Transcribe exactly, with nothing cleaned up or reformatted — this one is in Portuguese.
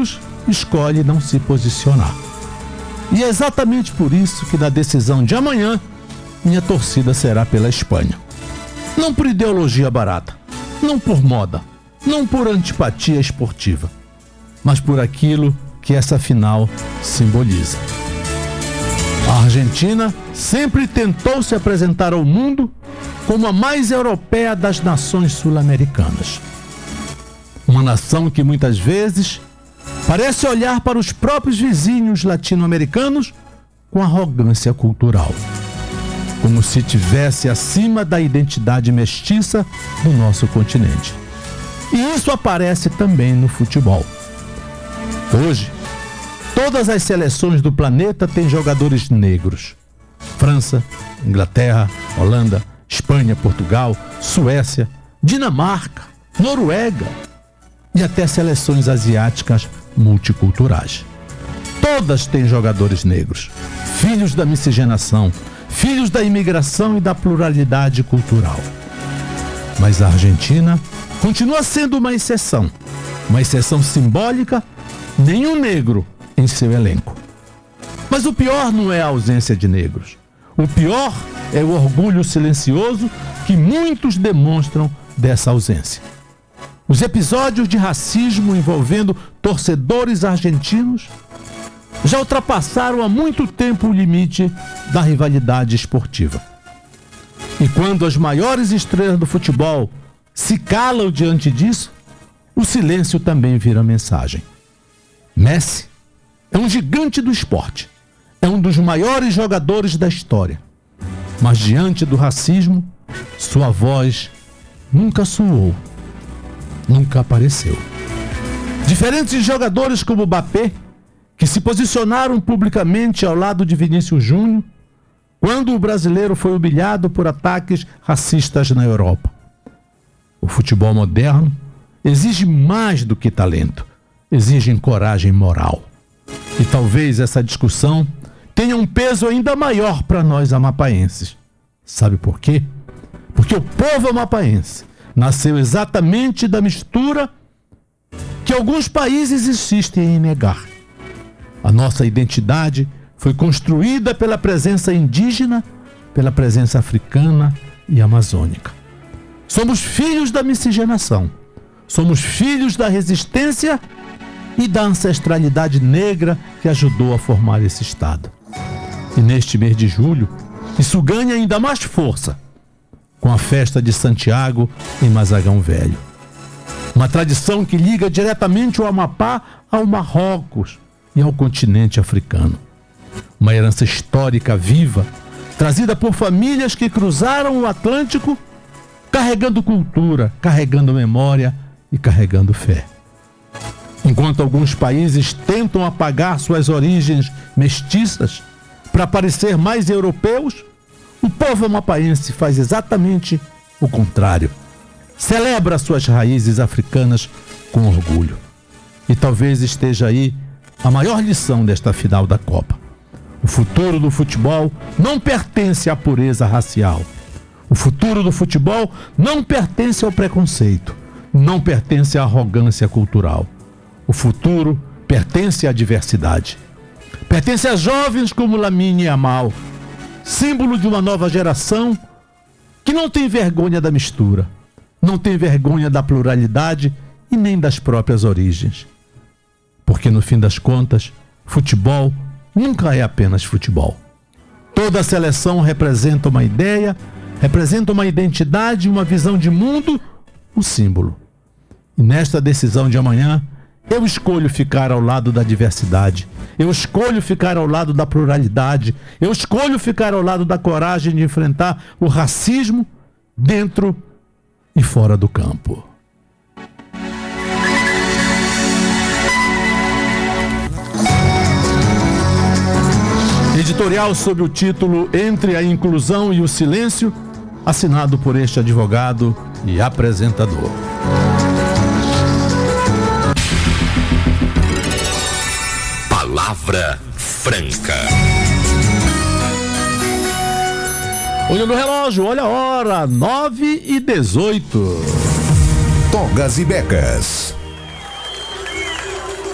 negros, escolhe não se posicionar. E é exatamente por isso que na decisão de amanhã, minha torcida será pela Espanha. Não por ideologia barata, não por moda, não por antipatia esportiva, mas por aquilo que essa final simboliza. A Argentina sempre tentou se apresentar ao mundo como a mais europeia das nações sul-americanas. Uma nação que muitas vezes parece olhar para os próprios vizinhos latino-americanos com arrogância cultural, como se estivesse acima da identidade mestiça do nosso continente. E isso aparece também no futebol. Hoje, todas as seleções do planeta têm jogadores negros. França, Inglaterra, Holanda, Espanha, Portugal, Suécia, Dinamarca, Noruega e até seleções asiáticas multiculturais. Todas têm jogadores negros, filhos da miscigenação, filhos da imigração e da pluralidade cultural. Mas a Argentina continua sendo uma exceção, uma exceção simbólica, nenhum negro em seu elenco. Mas o pior não é a ausência de negros. O pior é o orgulho silencioso que muitos demonstram dessa ausência. Os episódios de racismo envolvendo torcedores argentinos já ultrapassaram há muito tempo o limite da rivalidade esportiva. E quando as maiores estrelas do futebol se calam diante disso, o silêncio também vira mensagem. Messi é um gigante do esporte, é um dos maiores jogadores da história, mas diante do racismo, sua voz nunca soou, nunca apareceu. Diferentes jogadores como Mbappé, que se posicionaram publicamente ao lado de Vinícius Júnior, quando o brasileiro foi humilhado por ataques racistas na Europa. O futebol moderno exige mais do que talento, exige coragem moral. E talvez essa discussão tenha um peso ainda maior para nós amapaenses. Sabe por quê? Porque o povo amapaense nasceu exatamente da mistura que alguns países insistem em negar. A nossa identidade foi construída pela presença indígena, pela presença africana e amazônica. Somos filhos da miscigenação, somos filhos da resistência e da ancestralidade negra que ajudou a formar esse Estado. E neste mês de julho, isso ganha ainda mais força com a festa de Santiago em Mazagão Velho. Uma tradição que liga diretamente o Amapá ao Marrocos e ao continente africano. Uma herança histórica viva, trazida por famílias que cruzaram o Atlântico, carregando cultura, carregando memória e carregando fé. Enquanto alguns países tentam apagar suas origens mestiças para parecer mais europeus, o povo amapaense faz exatamente o contrário. Celebra suas raízes africanas com orgulho. E talvez esteja aí a maior lição desta final da Copa. O futuro do futebol não pertence à pureza racial. O futuro do futebol não pertence ao preconceito, não pertence à arrogância cultural. O futuro pertence à diversidade. Pertence a jovens como Lamine Yamal, símbolo de uma nova geração que não tem vergonha da mistura, não tem vergonha da pluralidade e nem das próprias origens. Porque no fim das contas, futebol nunca é apenas futebol. Toda seleção representa uma ideia, representa uma identidade, uma visão de mundo, um símbolo. E nesta decisão de amanhã, eu escolho ficar ao lado da diversidade, eu escolho ficar ao lado da pluralidade, eu escolho ficar ao lado da coragem de enfrentar o racismo dentro e fora do campo. Editorial sob o título Entre a Inclusão e o Silêncio, assinado por este advogado e apresentador. Palavra Franca. Olha no relógio, olha a hora, nove e dezoito. Togas e Becas.